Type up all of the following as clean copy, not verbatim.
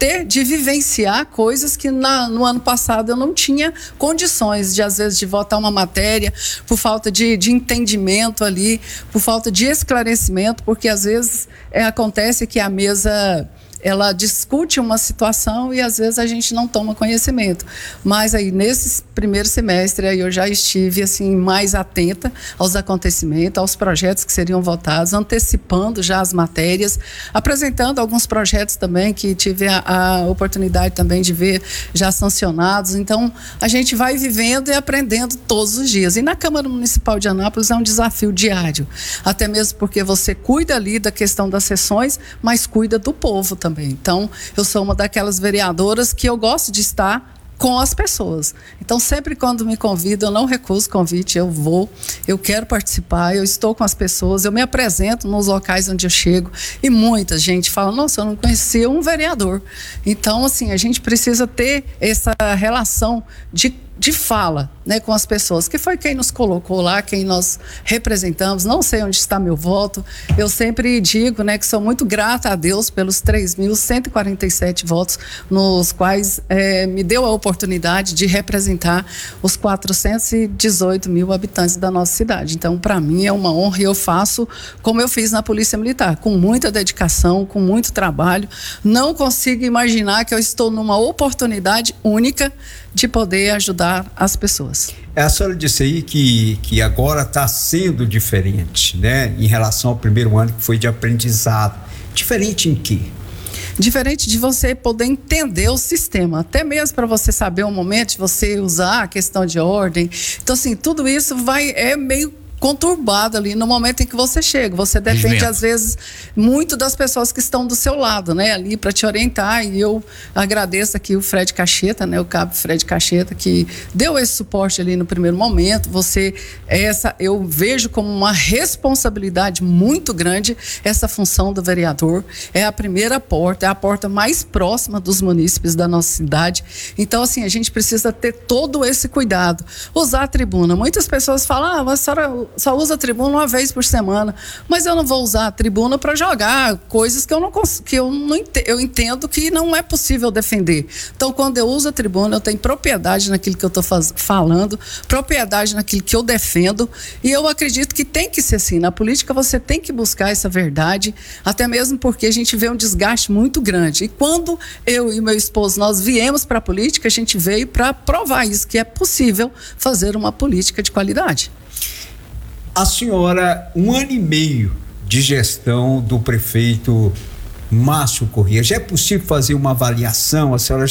de vivenciar coisas que no ano passado eu não tinha condições de, às vezes, de votar uma matéria por falta de entendimento ali, por falta de esclarecimento, porque às vezes acontece que a mesa ela discute uma situação e às vezes a gente não toma conhecimento. Mas aí nesse primeiro semestre aí eu já estive assim mais atenta aos acontecimentos, aos projetos que seriam votados, antecipando já as matérias, apresentando alguns projetos também que tive a oportunidade também de ver já sancionados. Então a gente vai vivendo e aprendendo todos os dias. E na Câmara Municipal de Anápolis é um desafio diário, até mesmo porque você cuida ali da questão das sessões, mas cuida do povo também. Então, eu sou uma daquelas vereadoras que eu gosto de estar com as pessoas. Então, sempre quando me convidam, eu não recuso convite, eu vou, eu quero participar, eu estou com as pessoas, eu me apresento nos locais onde eu chego e muita gente fala, nossa, eu não conhecia um vereador. Então, assim, a gente precisa ter essa relação de fala, né, com as pessoas, que foi quem nos colocou lá, quem nós representamos. Não sei onde está meu voto. Eu sempre digo, né, que sou muito grata a Deus pelos 3.147 votos, nos quais me deu a oportunidade de representar os 418 mil habitantes da nossa cidade. Então, para mim é uma honra e eu faço como eu fiz na Polícia Militar, com muita dedicação, com muito trabalho. Não consigo imaginar que eu estou numa oportunidade única de poder ajudar as pessoas. A senhora disse aí que agora está sendo diferente, né? Em relação ao primeiro ano que foi de aprendizado. Diferente em quê? Diferente de você poder entender o sistema, até mesmo para você saber o momento de você usar a questão de ordem. Então, assim, tudo isso é meio conturbado ali no momento em que você chega. Você depende, às vezes, muito das pessoas que estão do seu lado, né? Ali para te orientar. E eu agradeço aqui o Fred Cacheta, né? O cabo Fred Cacheta, que deu esse suporte ali no primeiro momento. Eu vejo como uma responsabilidade muito grande essa função do vereador. É a primeira porta, é a porta mais próxima dos munícipes da nossa cidade. Então, assim, a gente precisa ter todo esse cuidado. Usar a tribuna. Muitas pessoas falam, mas a senhora só usa a tribuna uma vez por semana, mas eu não vou usar a tribuna para jogar coisas que eu entendo que não é possível defender. Então, quando eu uso a tribuna, eu tenho propriedade naquilo que eu estou falando, propriedade naquilo que eu defendo, e eu acredito que tem que ser assim. Na política você tem que buscar essa verdade, até mesmo porque a gente vê um desgaste muito grande. E quando eu e meu esposo nós viemos para a política, a gente veio para provar isso, que é possível fazer uma política de qualidade. A senhora, 1 ano e meio de gestão do prefeito Márcio Corrêa, já é possível fazer uma avaliação? A senhora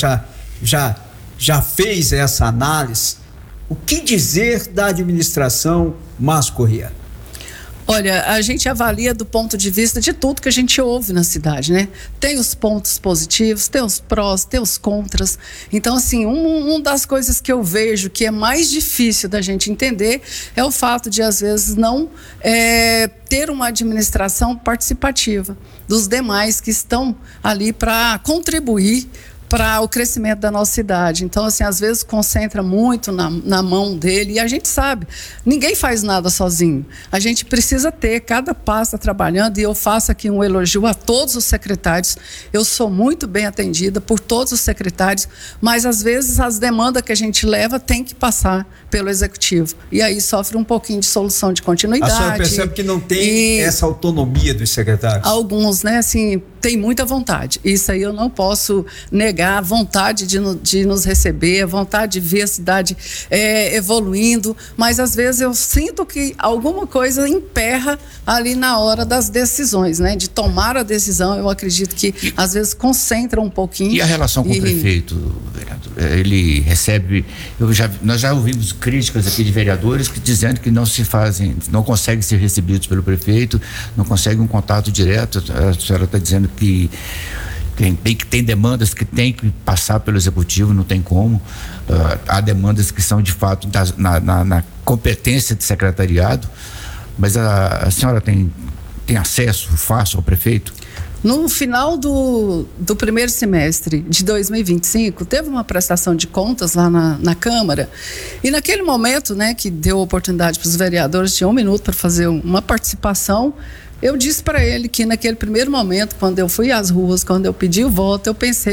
já fez essa análise? O que dizer da administração Márcio Corrêa? Olha, a gente avalia do ponto de vista de tudo que a gente ouve na cidade, né? Tem os pontos positivos, tem os prós, tem os contras. Então, assim, uma das coisas que eu vejo que é mais difícil da gente entender é o fato de, às vezes, não ter uma administração participativa dos demais que estão ali para contribuir para o crescimento da nossa cidade. Então, assim, às vezes concentra muito na mão dele, e a gente sabe, ninguém faz nada sozinho. A gente precisa ter cada pasta trabalhando, e eu faço aqui um elogio a todos os secretários. Eu sou muito bem atendida por todos os secretários, mas às vezes as demandas que a gente leva tem que passar pelo executivo. E aí sofre um pouquinho de solução de continuidade. A senhora percebe que não tem essa autonomia dos secretários? Alguns, né, assim, tem muita vontade. Isso aí eu não posso negar, a vontade de nos receber, a vontade de ver a cidade evoluindo, mas às vezes eu sinto que alguma coisa emperra ali na hora das decisões, né? De tomar a decisão. Eu acredito que às vezes concentra um pouquinho. E a relação com o prefeito, vereador? Ele recebe, nós já ouvimos críticas aqui de vereadores dizendo que não conseguem ser recebidos pelo prefeito, não conseguem um contato direto. A senhora está dizendo que tem demandas que tem que passar pelo executivo, não tem como. Há demandas que são de fato na competência de secretariado, mas a senhora tem acesso fácil ao prefeito? No final do primeiro semestre de 2025, teve uma prestação de contas lá na Câmara, e naquele momento, né, que deu oportunidade para os vereadores, tinha 1 minuto para fazer uma participação. Eu disse para ele que naquele primeiro momento, quando eu fui às ruas, quando eu pedi o voto, eu pensei